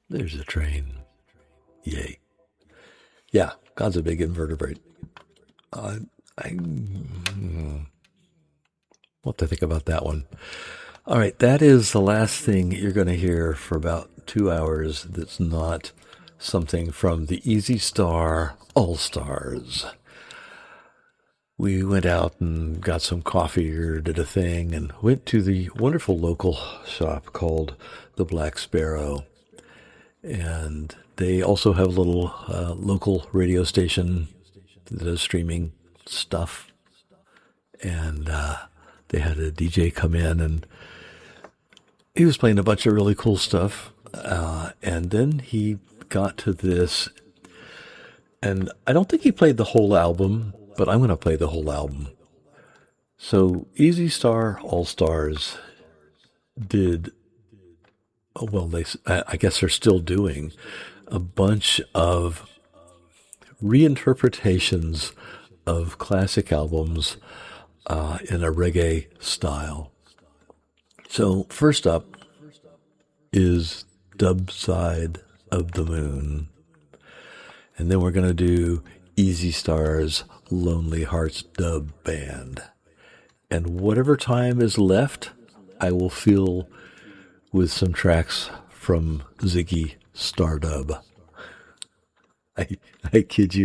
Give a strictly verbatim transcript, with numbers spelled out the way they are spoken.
There's a train. Yay. Yeah, God's a big invertebrate. Uh, I mm, what to think about that one. All right, that is the last thing you're going to hear for about two hours that's not something from the Easy Star All Stars. We went out and got some coffee or did a thing and went to the wonderful local shop called the Black Sparrow. And they also have a little uh, local radio station that is streaming stuff. And uh, they had a D J come in and he was playing a bunch of really cool stuff. Uh, and then he got to this, and I don't think he played the whole album, but I'm going to play the whole album. So Easy Star All Stars did, well, they, I guess they're still doing a bunch of reinterpretations of classic albums uh, in a reggae style. So first up is Dub Side of the Moon. And then we're going to do Easy Star's Lonely Hearts Dub Band. And whatever time is left, I will fill with some tracks from Ziggy Stardub. I, I kid you